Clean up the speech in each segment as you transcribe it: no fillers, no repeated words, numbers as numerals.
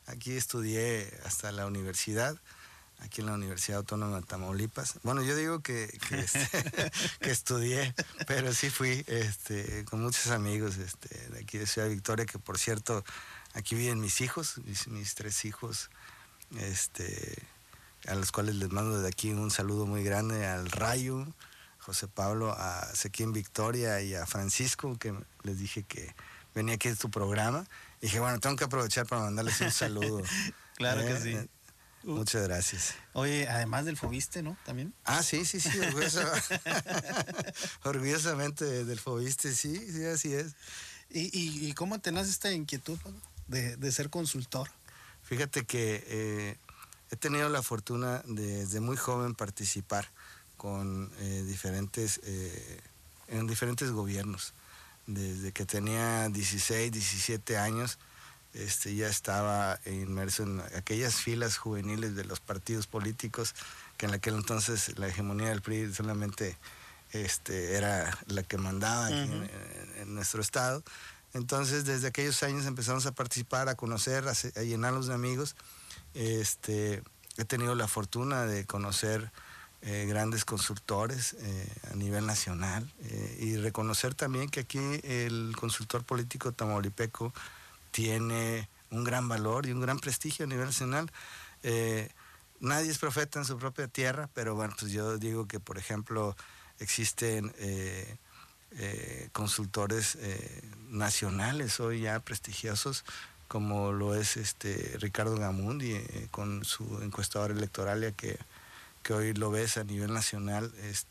Aquí estudié hasta la universidad, aquí en la Universidad Autónoma de Tamaulipas. Bueno, yo digo que estudié, pero sí fui con muchos amigos de aquí de Ciudad Victoria, que por cierto, aquí viven mis hijos, mis 3 hijos, a los cuales les mando desde aquí un saludo muy grande, al Rayo, José Pablo, a Sequín Victoria y a Francisco, que les dije que venía aquí de tu programa. Y dije, bueno, tengo que aprovechar para mandarles un saludo. Claro que sí. Muchas gracias. Oye, además del Fobiste, ¿no? ¿También? Ah, sí, orgullosamente del Fobiste, sí, así es. ¿Y cómo te nace esta inquietud de ser consultor? Fíjate que he tenido la fortuna de desde muy joven participar con en diferentes gobiernos. Desde que tenía 16, 17 años, ya estaba inmerso en aquellas filas juveniles de los partidos políticos, que en aquel entonces la hegemonía del PRI solamente era la que mandaba aquí en nuestro estado. Entonces, desde aquellos años empezamos a participar, a conocer, a llenarlos de amigos. He tenido la fortuna de conocer grandes consultores a nivel nacional y reconocer también que aquí el consultor político tamaulipeco tiene un gran valor y un gran prestigio a nivel nacional. Nadie es profeta en su propia tierra, pero bueno, pues yo digo que, por ejemplo, existen consultores nacionales hoy ya prestigiosos, como lo es Ricardo Gamundi, con su encuestador electoral, que hoy lo ves a nivel nacional,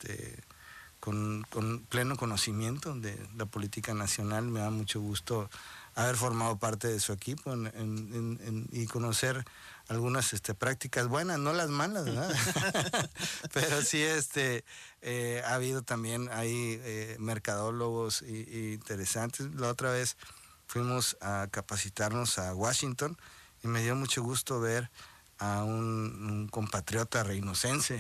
con pleno conocimiento de la política nacional. Me da mucho gusto haber formado parte de su equipo y conocer algunas prácticas buenas, no las malas, ¿verdad? Pero sí ha habido también ahí mercadólogos interesantes. La otra vez fuimos a capacitarnos a Washington y me dio mucho gusto ver a un compatriota reinocense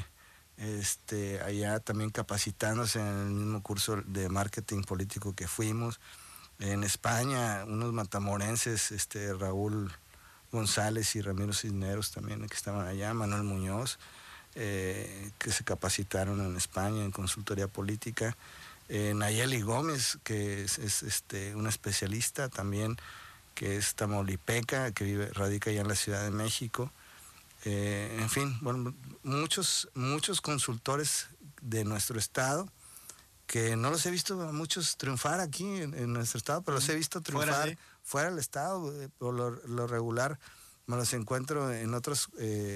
allá también capacitándose en el mismo curso de marketing político que fuimos. En España, unos matamorenses, Raúl González y Ramiro Cisneros también, que estaban allá, Manuel Muñoz, que se capacitaron en España en consultoría política. Nayeli Gómez, que es una especialista también, que es tamaulipeca, que radica allá en la Ciudad de México. En fin, bueno, muchos consultores de nuestro estado, que no los he visto a muchos triunfar aquí en nuestro estado, pero los he visto triunfar fuera del estado. Por lo regular me los encuentro en otras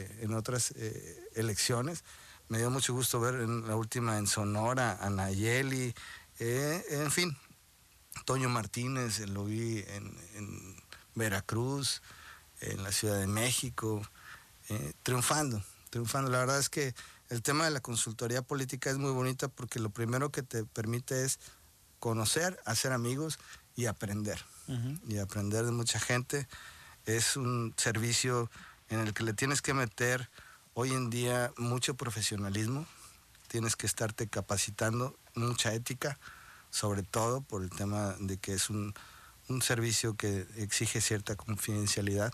elecciones. Me dio mucho gusto ver en la última en Sonora a Nayeli, en fin, Toño Martínez, lo vi en Veracruz, en la Ciudad de México, triunfando. La verdad es que el tema de la consultoría política es muy bonita, porque lo primero que te permite es conocer, hacer amigos y aprender. Y aprender de mucha gente. Es un servicio en el que le tienes que meter hoy en día mucho profesionalismo, tienes que estarte capacitando, mucha ética, sobre todo por el tema de que es un servicio que exige cierta confidencialidad.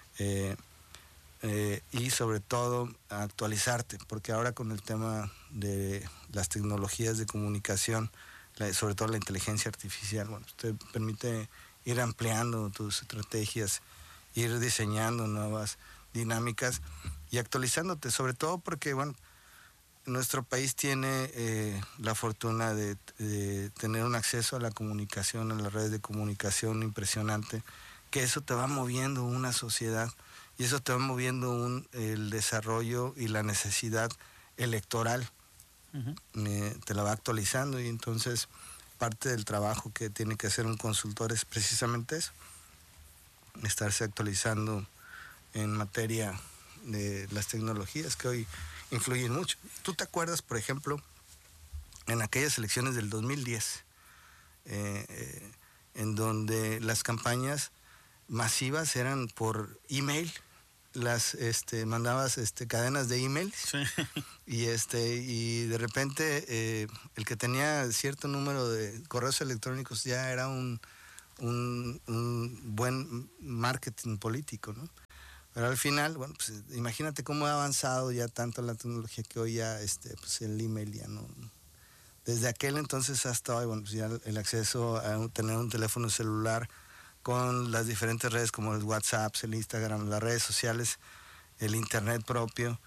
Y sobre todo actualizarte, porque ahora con el tema de las tecnologías de comunicación, sobre todo la inteligencia artificial, bueno, te permite ir ampliando tus estrategias, ir diseñando nuevas dinámicas y actualizándote, sobre todo porque, bueno, nuestro país tiene la fortuna de tener un acceso a la comunicación, a las redes de comunicación impresionante, que eso te va moviendo una sociedad. Y eso te va moviendo el desarrollo y la necesidad electoral. Te la va actualizando, y entonces parte del trabajo que tiene que hacer un consultor es precisamente eso, estarse actualizando en materia de las tecnologías que hoy influyen mucho. ¿Tú te acuerdas, por ejemplo, en aquellas elecciones del 2010, en donde las campañas masivas eran por email? Mandabas cadenas de email, sí. y de repente el que tenía cierto número de correos electrónicos ya era un un buen marketing político, ¿no? Pero al final, bueno, pues imagínate cómo ha avanzado ya tanto la tecnología que hoy ya pues el email ya no. Desde aquel entonces hasta hoy, bueno, pues ya el acceso a tener un teléfono celular con las diferentes redes como el WhatsApp, el Instagram, las redes sociales, el internet propio,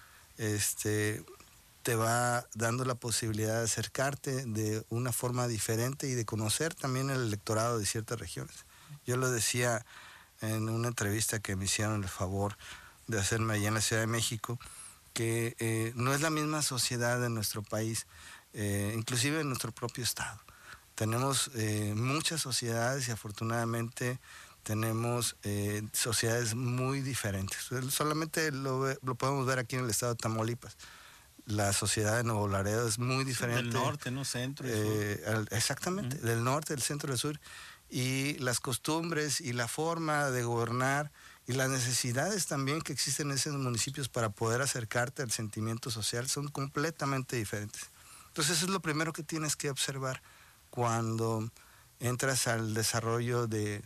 te va dando la posibilidad de acercarte de una forma diferente y de conocer también el electorado de ciertas regiones. Yo lo decía en una entrevista que me hicieron el favor de hacerme allá en la Ciudad de México, que no es la misma sociedad de nuestro país, inclusive en nuestro propio estado. Tenemos muchas sociedades y afortunadamente tenemos sociedades muy diferentes. Solamente lo podemos ver aquí en el estado de Tamaulipas. La sociedad de Nuevo Laredo es muy diferente. Del norte, ¿no? Centro y sur. Exactamente, del norte, del centro, del sur. Y las costumbres y la forma de gobernar y las necesidades también que existen en esos municipios para poder acercarte al sentimiento social son completamente diferentes. Entonces eso es lo primero que tienes que observar cuando entras al desarrollo de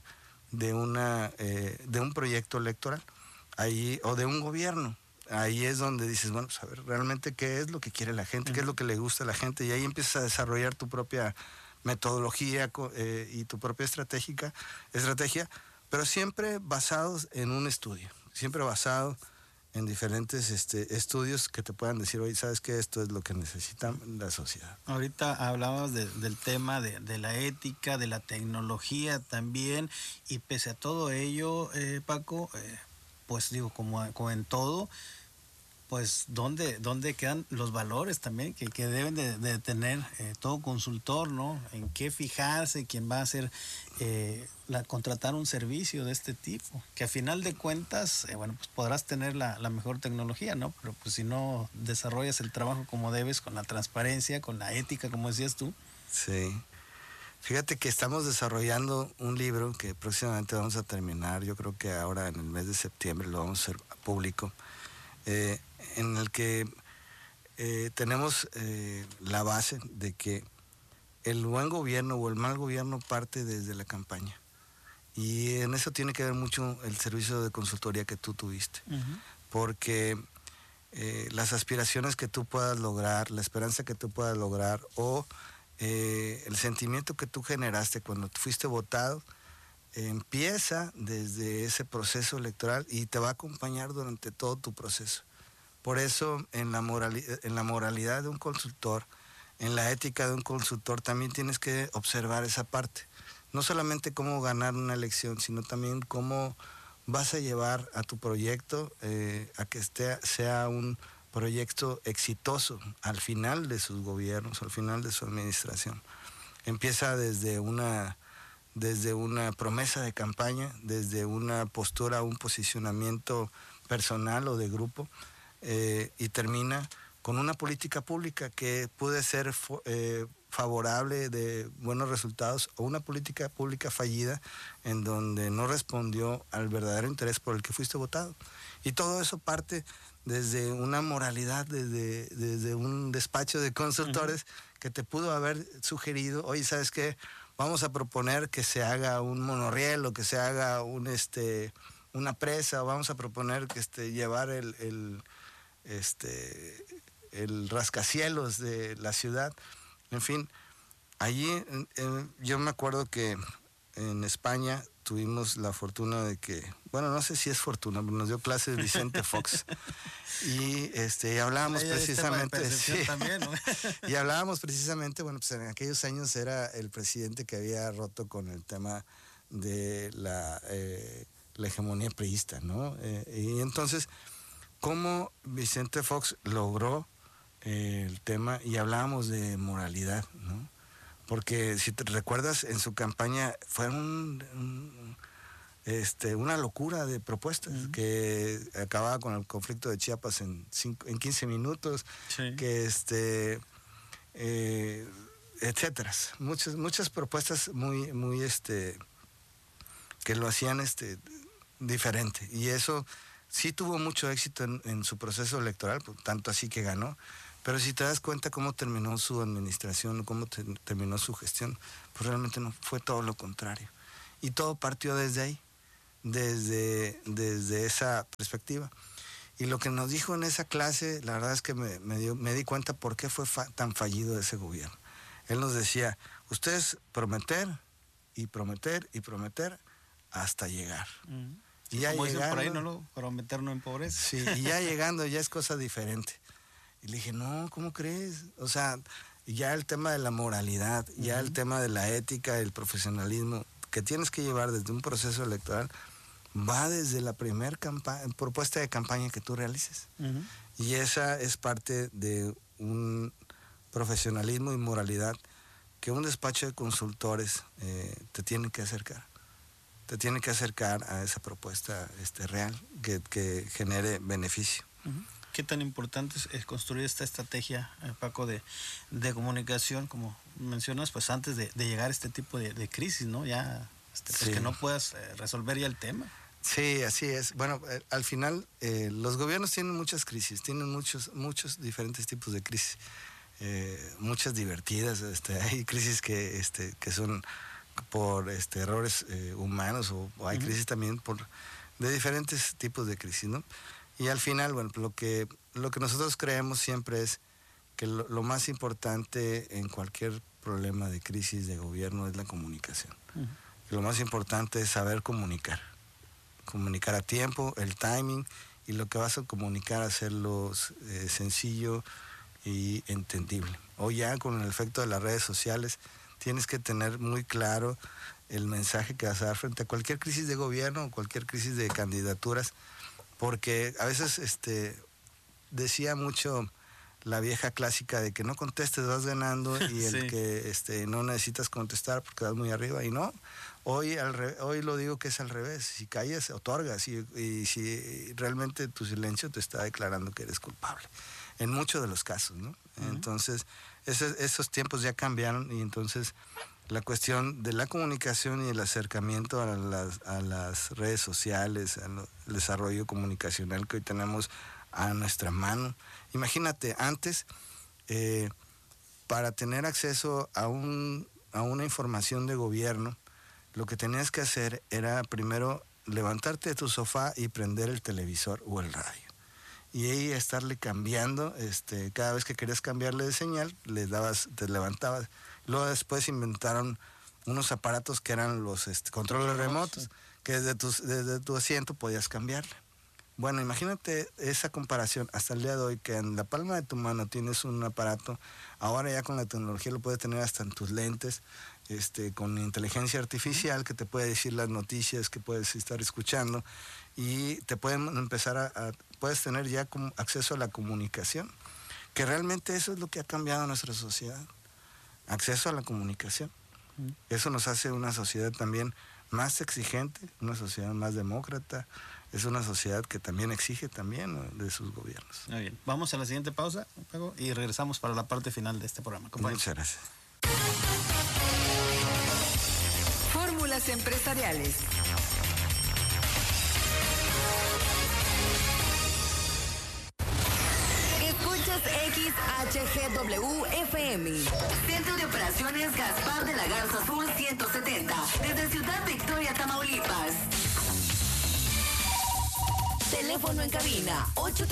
un proyecto electoral ahí, o de un gobierno. Ahí es donde dices, bueno, pues a ver, realmente qué es lo que quiere la gente, qué es lo que le gusta a la gente, y ahí empiezas a desarrollar tu propia metodología y tu propia estrategia, pero siempre basados en un estudio, siempre basado en diferentes estudios que te puedan decir, oye, ¿sabes qué? Esto es lo que necesita la sociedad. Ahorita hablabas del tema de la ética, de la tecnología también, y pese a todo ello, Paco, pues digo, como en todo, pues ¿dónde quedan los valores también que deben de tener todo consultor, ¿no? En qué fijarse, quién va a hacer, contratar un servicio de este tipo, que a final de cuentas, bueno, pues podrás tener la mejor tecnología, ¿no? Pero pues si no desarrollas el trabajo como debes, con la transparencia, con la ética, como decías tú. Sí. Fíjate que estamos desarrollando un libro que próximamente vamos a terminar, yo creo que ahora en el mes de septiembre lo vamos a hacer público, en el que tenemos la base de que el buen gobierno o el mal gobierno parte desde la campaña. Y en eso tiene que ver mucho el servicio de consultoría que tú tuviste. Uh-huh. Porque las aspiraciones que tú puedas lograr, la esperanza que tú puedas lograr, o el sentimiento que tú generaste cuando fuiste votado, empieza desde ese proceso electoral y te va a acompañar durante todo tu proceso. Por eso en la moralidad de un consultor, en la ética de un consultor, también tienes que observar esa parte. No solamente cómo ganar una elección, sino también cómo vas a llevar a tu proyecto a que sea un proyecto exitoso al final de sus gobiernos, al final de su administración. Empieza desde una promesa de campaña, desde una postura, un posicionamiento personal o de grupo, y termina con una política pública que puede ser favorable, de buenos resultados, o una política pública fallida en donde no respondió al verdadero interés por el que fuiste votado. Y todo eso parte desde una moralidad, desde un despacho de consultores, uh-huh, que te pudo haber sugerido, oye, ¿sabes qué? Vamos a proponer que se haga un monorriel o que se haga una presa, o vamos a proponer que llevar el rascacielos de la ciudad. En fin, allí yo me acuerdo que en España tuvimos la fortuna de que, bueno, no sé si es fortuna, pero nos dio clases Vicente Fox. Y hablábamos precisamente, sí, también, ¿no? Y hablábamos precisamente, bueno, pues en aquellos años era el presidente que había roto con el tema de la hegemonía priista, ¿no? Y entonces, ¿cómo Vicente Fox logró el tema? Y hablábamos de moralidad, ¿no? Porque si te recuerdas, en su campaña fue una locura de propuestas, uh-huh, que acababa con el conflicto de Chiapas en 15 minutos, sí, que etcétera. Muchas propuestas muy que lo hacían diferente. Y eso sí tuvo mucho éxito en su proceso electoral, tanto así que ganó. Pero si te das cuenta cómo terminó su administración, cómo terminó su gestión, pues realmente no fue todo lo contrario. Y todo partió desde ahí, desde esa perspectiva. Y lo que nos dijo en esa clase, la verdad es que me di cuenta por qué fue tan fallido ese gobierno. Él nos decía, ustedes prometer y prometer y prometer hasta llegar. Sí, y ya como llegando, dicen por ahí, no prometer no empobrece. Sí, y ya llegando ya es cosa diferente. Y le dije, no, ¿cómo crees? O sea, ya el tema de la moralidad, ya el tema de la ética, el profesionalismo que tienes que llevar desde un proceso electoral, va desde la primera propuesta de campaña que tú realices. Y esa es parte de un profesionalismo y moralidad que un despacho de consultores te tiene que acercar. Te tiene que acercar a esa propuesta real que genere beneficio. ¿Qué tan importante es construir esta estrategia, Paco, de comunicación, como mencionas, pues antes de llegar a este tipo de crisis, ¿no? Ya pues sí, que no puedas resolver ya el tema. Sí, así es. Bueno, al final los gobiernos tienen muchas crisis, tienen muchos diferentes tipos de crisis, muchas divertidas. Hay crisis que son por errores humanos o hay crisis también de diferentes tipos de crisis, ¿no? Y al final, bueno, lo que nosotros creemos siempre es que lo más importante en cualquier problema de crisis de gobierno es la comunicación. Lo más importante es saber comunicar a tiempo, el timing, y lo que vas a comunicar, hacerlo sencillo y entendible. Hoy ya con el efecto de las redes sociales tienes que tener muy claro el mensaje que vas a dar frente a cualquier crisis de gobierno o cualquier crisis de candidaturas, porque a veces decía mucho la vieja clásica de que no contestes, vas ganando, y el que no necesitas contestar porque vas muy arriba, y no. Hoy lo digo que es al revés. Si callas, otorgas, y si realmente tu silencio te está declarando que eres culpable, en muchos de los casos, ¿no? Entonces, esos tiempos ya cambiaron, y entonces la cuestión de la comunicación y el acercamiento a las redes sociales, al desarrollo comunicacional que hoy tenemos a nuestra mano. Imagínate, antes, para tener acceso a una información de gobierno, lo que tenías que hacer era primero levantarte de tu sofá y prender el televisor o el radio. Y ahí estarle cambiando, cada vez que querías cambiarle de señal, te levantabas. Luego después inventaron unos aparatos que eran los controles remotos, que desde tu asiento podías cambiarle. Bueno, imagínate esa comparación hasta el día de hoy, que en la palma de tu mano tienes un aparato. Ahora ya con la tecnología lo puedes tener hasta en tus lentes, con inteligencia artificial que te puede decir las noticias que puedes estar escuchando, y te pueden empezar puedes tener ya como acceso a la comunicación, que realmente eso es lo que ha cambiado nuestra sociedad, acceso a la comunicación. Eso nos hace una sociedad también más exigente, una sociedad más demócrata. Es una sociedad que también exige también de sus gobiernos. Muy bien. Vamos a la siguiente pausa, Paco, y regresamos para la parte final de este programa. Muchas gracias. Fórmulas empresariales. Escuchas XHGW-FM. Centro de Operaciones Gaspar de la Garza Sur 170. Desde Ciudad Victoria, Tamaulipas. Teléfono en cabina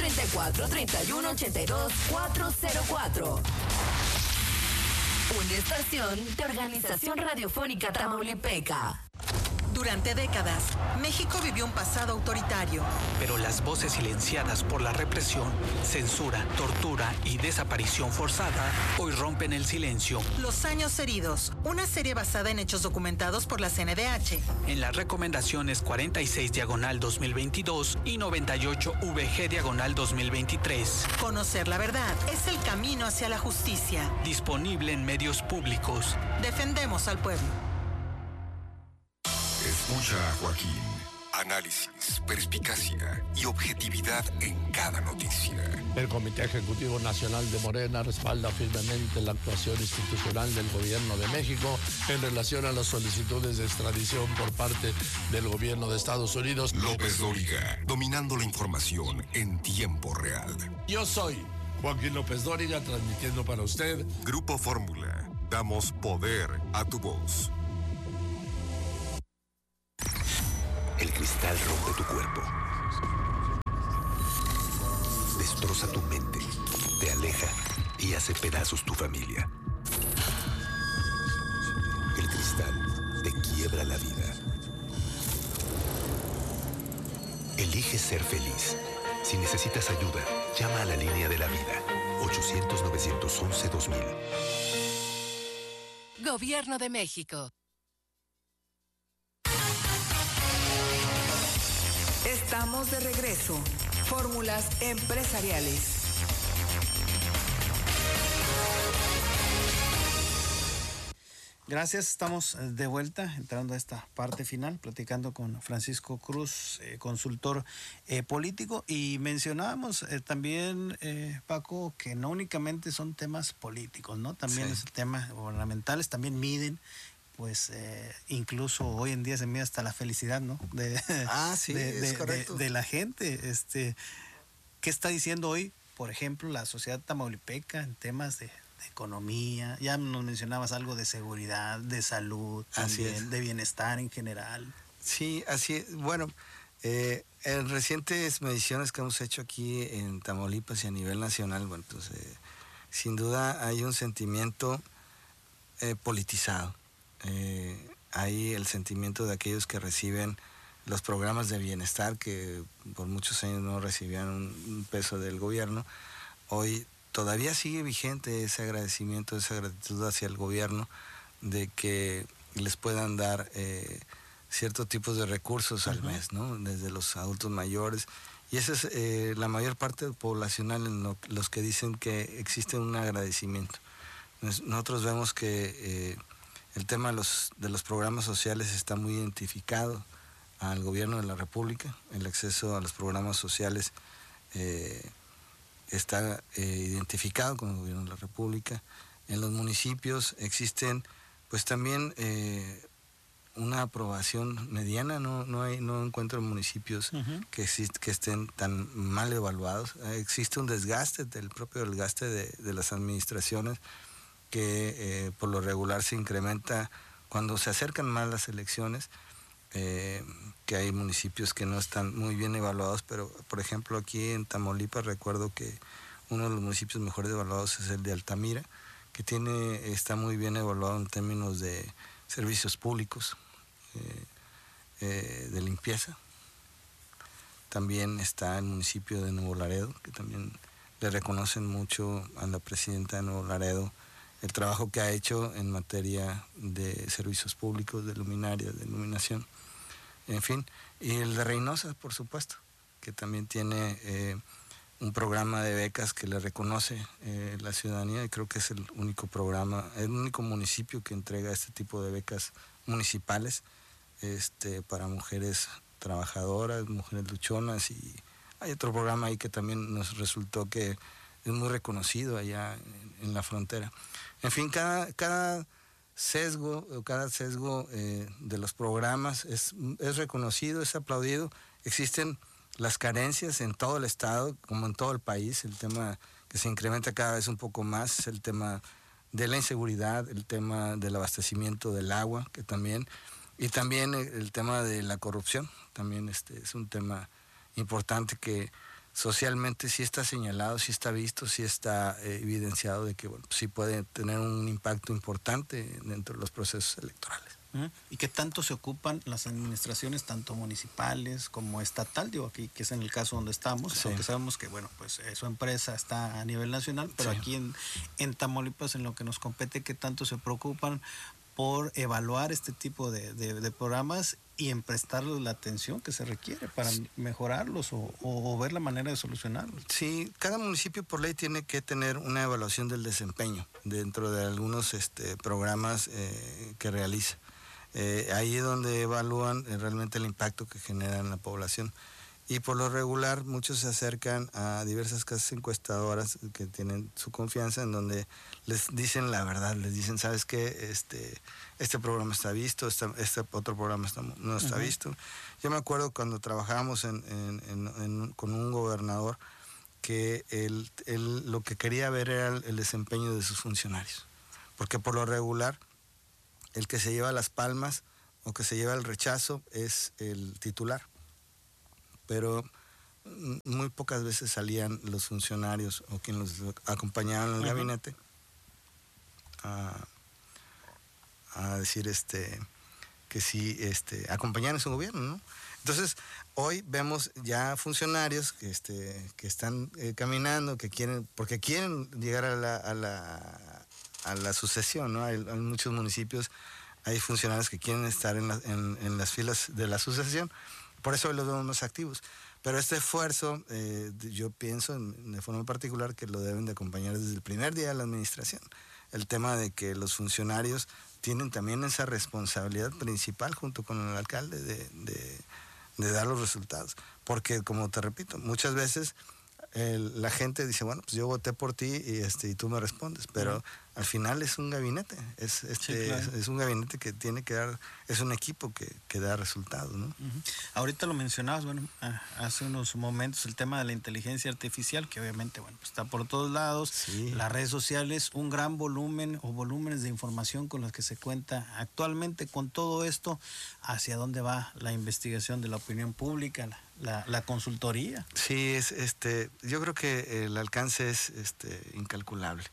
834-3182-404. Una estación de Organización Radiofónica Tamaulipeca. Durante décadas, México vivió un pasado autoritario. Pero las voces silenciadas por la represión, censura, tortura y desaparición forzada hoy rompen el silencio. Los años heridos, una serie basada en hechos documentados por la CNDH. En las recomendaciones 46/2022 y 98-VG/2023. Conocer la verdad es el camino hacia la justicia. Disponible en medios públicos. Defendemos al pueblo. Escucha a Joaquín. Análisis, perspicacia y objetividad en cada noticia. El Comité Ejecutivo Nacional de Morena respalda firmemente la actuación institucional del Gobierno de México en relación a las solicitudes de extradición por parte del Gobierno de Estados Unidos. López Dóriga, dominando la información en tiempo real. Yo soy Joaquín López Dóriga, transmitiendo para usted Grupo Fórmula. Damos poder a tu voz. cristal rompe tu cuerpo. Destroza tu mente, te aleja y hace pedazos tu familia. El cristal te quiebra la vida. Elige ser feliz. Si necesitas ayuda, llama a la línea de la vida. 800-911-2000. Gobierno de México. Estamos de regreso. Fórmulas empresariales. Gracias, estamos de vuelta, entrando a esta parte final, platicando con Francisco Cruz, consultor político, y mencionábamos también, Paco, que no únicamente son temas políticos, ¿no? También Sí. es temas gubernamentales, también miden, pues incluso hoy en día se mide hasta la felicidad, ¿no? Sí, es correcto. De la gente. ¿Qué está diciendo hoy, por ejemplo, la sociedad tamaulipeca en temas de economía? Ya nos mencionabas algo de seguridad, de salud, también, de bienestar en general. Sí, así es. Bueno, en recientes mediciones que hemos hecho aquí en Tamaulipas y a nivel nacional, bueno, pues sin duda hay un sentimiento politizado. Hay el sentimiento de aquellos que reciben los programas de bienestar, que por muchos años no recibían un peso del gobierno. Hoy todavía sigue vigente ese agradecimiento, esa gratitud hacia el gobierno de que les puedan dar ciertos tipos de recursos al mes, ¿no? Desde los adultos mayores. Y esa es la mayor parte poblacional en los que dicen que existe un agradecimiento. Nosotros vemos que el tema de los programas sociales está muy identificado al gobierno de la República. El acceso a los programas sociales está identificado con el gobierno de la República. En los municipios existen pues también una aprobación mediana. No encuentro municipios que estén tan mal evaluados. Existe un desgaste, el propio desgaste de las administraciones, que por lo regular se incrementa cuando se acercan más las elecciones, que hay municipios que no están muy bien evaluados, pero por ejemplo aquí en Tamaulipas recuerdo que uno de los municipios mejores evaluados es el de Altamira, que está muy bien evaluado en términos de servicios públicos, de limpieza. También está el municipio de Nuevo Laredo, que también le reconocen mucho a la presidenta de Nuevo Laredo el trabajo que ha hecho en materia de servicios públicos, de luminarias, de iluminación, en fin. Y el de Reynosa, por supuesto, que también tiene un programa de becas que le reconoce la ciudadanía, y creo que es el único programa, el único municipio que entrega este tipo de becas municipales para mujeres trabajadoras, mujeres luchonas, y hay otro programa ahí que también nos resultó que es muy reconocido allá en la frontera. En fin, cada sesgo de los programas es reconocido, es aplaudido. Existen las carencias en todo el estado, como en todo el país. El tema que se incrementa cada vez un poco más es el tema de la inseguridad, el tema del abastecimiento del agua, que también, y también el tema de la corrupción. También es un tema importante que socialmente sí está señalado, sí está visto, sí está evidenciado de que sí puede tener un impacto importante dentro de los procesos electorales. ¿Y qué tanto se ocupan las administraciones, tanto municipales como estatal? Digo, aquí, que es en el caso donde estamos, Sí. aunque sabemos que, bueno, pues su empresa está a nivel nacional, pero Sí. aquí en Tamaulipas, en lo que nos compete, ¿qué tanto se preocupan por evaluar este tipo de programas y en prestarles la atención que se requiere para mejorarlos o ver la manera de solucionarlos? Sí, cada municipio por ley tiene que tener una evaluación del desempeño dentro de algunos programas que realiza. Ahí es donde evalúan realmente el impacto que genera en la población. Y por lo regular muchos se acercan a diversas casas encuestadoras que tienen su confianza, en donde les dicen la verdad, les dicen, ¿sabes qué? Este programa está visto, este otro programa no está visto. Yo me acuerdo cuando trabajábamos con un gobernador que él lo que quería ver era el desempeño de sus funcionarios, porque por lo regular el que se lleva las palmas o que se lleva el rechazo es el titular. pero muy pocas veces salían los funcionarios o quienes los acompañaban al gabinete a decir que sí acompañaran su gobierno, ¿no? Entonces, hoy vemos ya funcionarios que están caminando, porque quieren llegar a la sucesión, ¿no? Hay muchos municipios, hay funcionarios que quieren estar en las filas de la sucesión, por eso hoy los vemos más activos. Pero este esfuerzo, yo pienso de forma particular que lo deben de acompañar desde el primer día de la administración. El tema de que los funcionarios tienen también esa responsabilidad principal junto con el alcalde de dar los resultados. Porque, como te repito, muchas veces la gente dice, bueno, pues yo voté por ti y tú me respondes, pero al final es un gabinete, sí, claro. Es un gabinete que tiene que dar, es un equipo que da resultados, ¿no? Ahorita lo mencionabas, bueno, hace unos momentos, el tema de la inteligencia artificial, que obviamente, bueno, pues está por todos lados, sí. Las redes sociales, un gran volumen o volúmenes de información con los que se cuenta actualmente. Con todo esto, ¿hacia dónde va la investigación de la opinión pública, la consultoría? Sí, yo creo que el alcance es incalculable.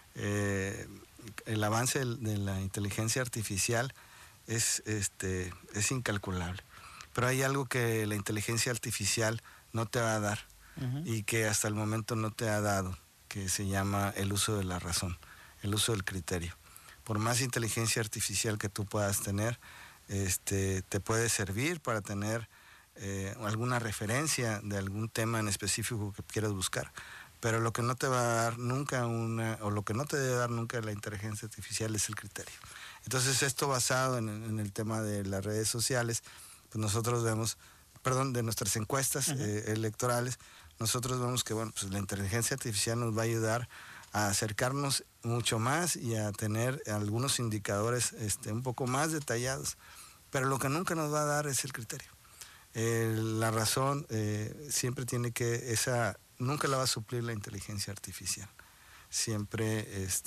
El avance de la inteligencia artificial es incalculable. Pero hay algo que la inteligencia artificial no te va a dar y que hasta el momento no te ha dado, que se llama el uso de la razón, el uso del criterio. Por más inteligencia artificial que tú puedas tener, te puede servir para tener alguna referencia de algún tema en específico que quieras buscar. Pero lo que no te va a dar nunca o lo que no te debe dar nunca la inteligencia artificial es el criterio. Entonces, esto basado en el tema de las redes sociales, pues nosotros vemos, de nuestras encuestas electorales, nosotros vemos que, bueno, pues la inteligencia artificial nos va a ayudar a acercarnos mucho más y a tener algunos indicadores un poco más detallados. Pero lo que nunca nos va a dar es el criterio. La razón siempre tiene que, nunca la va a suplir la inteligencia artificial. Siempre,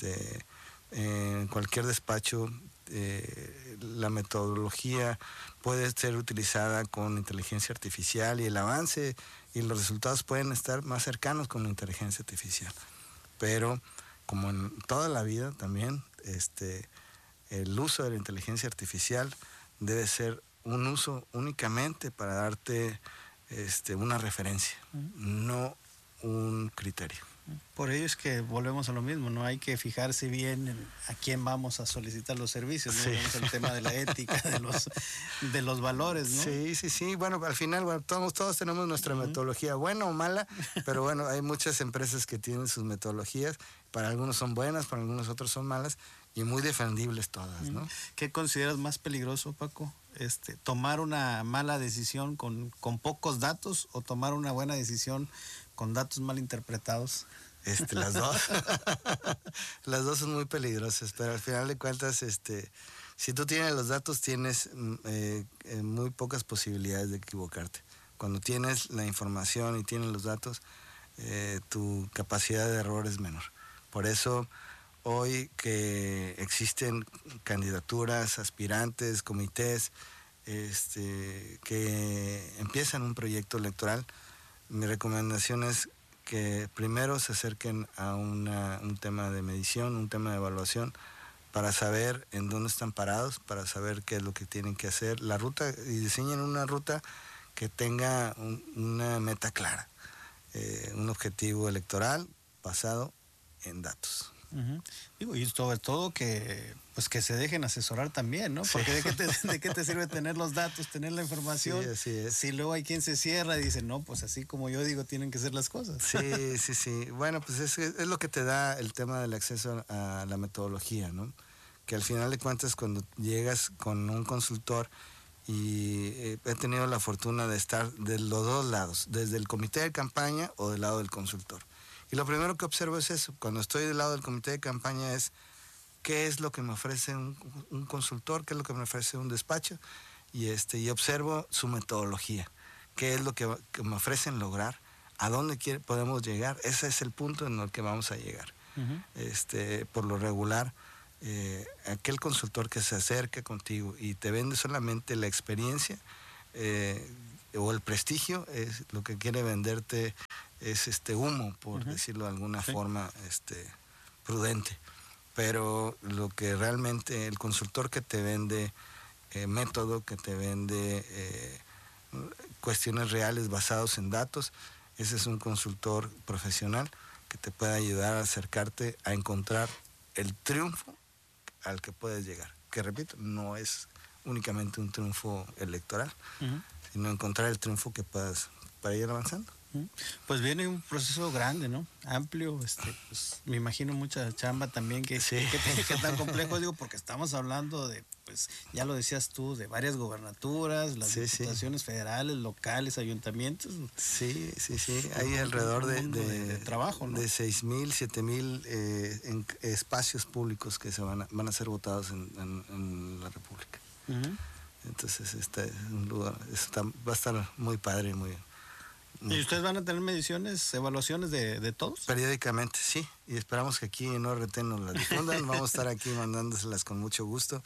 en cualquier despacho, la metodología puede ser utilizada con inteligencia artificial y el avance y los resultados pueden estar más cercanos con la inteligencia artificial. Pero, como en toda la vida también, el uso de la inteligencia artificial debe ser un uso únicamente para darte una referencia, no un criterio. Por ello es que volvemos a lo mismo, ¿no? Hay que fijarse bien en a quién vamos a solicitar los servicios, ¿no? Sí. El tema de la ética, de los valores, ¿no? Sí. Bueno, al final, bueno, todos tenemos nuestra metodología, buena o mala, pero bueno, hay muchas empresas que tienen sus metodologías. Para algunos son buenas, para algunos otros son malas y muy defendibles todas, ¿no? ¿Qué consideras más peligroso, Paco? ¿Tomar una mala decisión con pocos datos o tomar una buena decisión con datos mal interpretados? Las dos. Las dos son muy peligrosas, pero al final de cuentas, si tú tienes los datos, tienes muy pocas posibilidades de equivocarte. Cuando tienes la información y tienes los datos, tu capacidad de error es menor. Por eso, hoy que existen candidaturas, aspirantes, comités, que empiezan un proyecto electoral, mi recomendación es que primero se acerquen a un tema de medición, un tema de evaluación, para saber en dónde están parados, para saber qué es lo que tienen que hacer, la ruta, y diseñen una ruta que tenga una meta clara, un objetivo electoral basado en datos. Y sobre todo que se dejen asesorar también, ¿no? Porque sí. ¿de qué te sirve tener los datos, tener la información? Sí, así es. Si luego hay quien se cierra y dice, no, pues así como yo digo, tienen que ser las cosas. Sí. Bueno, pues es lo que te da el tema del acceso a la metodología, ¿no? Que al final de cuentas, cuando llegas con un consultor, y he tenido la fortuna de estar de los dos lados, desde el comité de campaña o del lado del consultor. Y lo primero que observo es eso, cuando estoy del lado del comité de campaña, es qué es lo que me ofrece un consultor, qué es lo que me ofrece un despacho, y observo su metodología, qué es lo que me ofrecen lograr, a dónde podemos llegar. Ese es el punto en el que vamos a llegar. Por lo regular, aquel consultor que se acerca contigo y te vende solamente la experiencia, o el prestigio es lo que quiere venderte, es humo, por decirlo de alguna forma prudente. Pero lo que realmente el consultor que te vende método, que te vende cuestiones reales basados en datos, ese es un consultor profesional que te puede ayudar a acercarte a encontrar el triunfo al que puedes llegar. Que repito, no es únicamente un triunfo electoral, sino encontrar el triunfo que puedas para ir avanzando. Pues viene un proceso grande, ¿no? Amplio, pues me imagino mucha chamba también que tan complejo, digo, porque estamos hablando de, pues ya lo decías tú, de varias gobernaturas, las diputaciones federales, locales, ayuntamientos. Sí, hay alrededor de trabajo, ¿no? De 6,000, 7,000 espacios públicos que van a ser votados en la República. Entonces este un lugar, va a estar muy padre, muy. ¿Y ustedes van a tener mediciones, evaluaciones de todos? Periódicamente, sí. Y esperamos que aquí en ORT nos las difundan. Vamos a estar aquí mandándoselas con mucho gusto.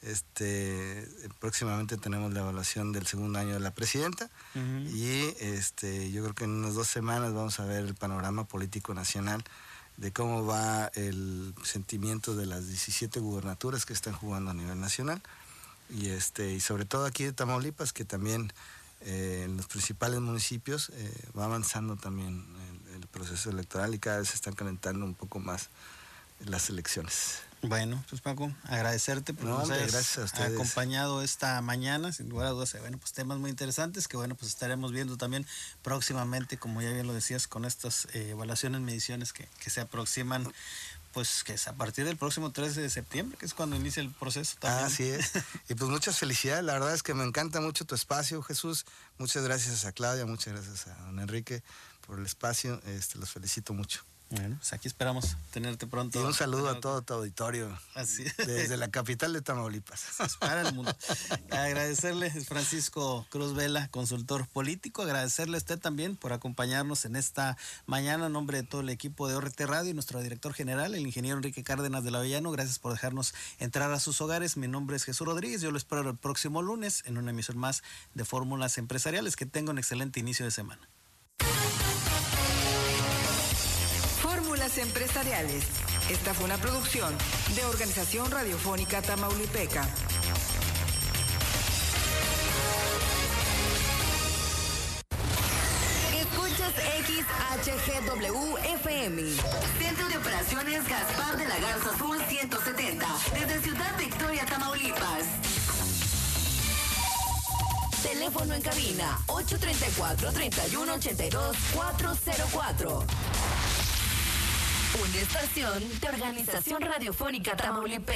Próximamente tenemos la evaluación del segundo año de la presidenta. Y yo creo que en unas 2 semanas vamos a ver el panorama político nacional de cómo va el sentimiento de las 17 gubernaturas que están jugando a nivel nacional. Y sobre todo aquí de Tamaulipas, que también en los principales municipios va avanzando también el proceso electoral y cada vez se están calentando un poco más las elecciones. Bueno, pues Paco, agradecerte por nos hayas acompañado esta mañana, sin lugar a dudas, pues temas muy interesantes que pues estaremos viendo también próximamente, como ya bien lo decías, con estas evaluaciones, mediciones que se aproximan. Pues que es a partir del próximo 13 de septiembre, que es cuando inicia el proceso también. Así es. Y pues muchas felicidades. La verdad es que me encanta mucho tu espacio, Jesús. Muchas gracias a Claudia, muchas gracias a don Enrique por el espacio. Los felicito mucho. Bueno, pues aquí esperamos tenerte pronto. Y un saludo a todo tu auditorio. Así es. Desde la capital de Tamaulipas. Para el mundo. Agradecerle a Francisco Cruz Vela, consultor político. Agradecerle a usted también por acompañarnos en esta mañana en nombre de todo el equipo de ORT Radio y nuestro director general, el ingeniero Enrique Cárdenas de la Avellano. Gracias por dejarnos entrar a sus hogares. Mi nombre es Jesús Rodríguez. Yo lo espero el próximo lunes en una emisión más de Fórmulas Empresariales. Que tenga un excelente inicio de semana. Fórmulas Empresariales. Esta fue una producción de Organización Radiofónica Tamaulipeca. Escuchas XHGW-FM. Centro de Operaciones Gaspar de la Garza Azul 170. Desde Ciudad Victoria, Tamaulipas. Teléfono en cabina 834-3182-404. Una estación de Organización Radiofónica Tamaulipeca.